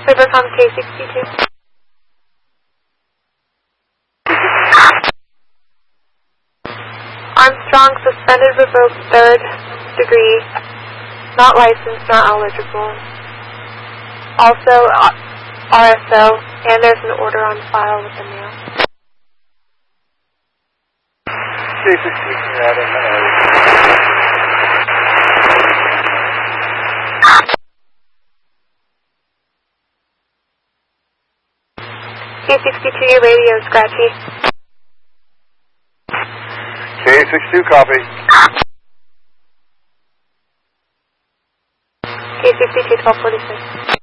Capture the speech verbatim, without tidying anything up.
Rivercom K sixty-two. Armstrong, suspended, revoked, third degree, not licensed, not eligible. Also, R S O, and there's an order on file with the mail. K sixty-two, Adam, K sixty-two, your radio is scratchy. K sixty-two, copy. K sixty-two, twelve forty-six.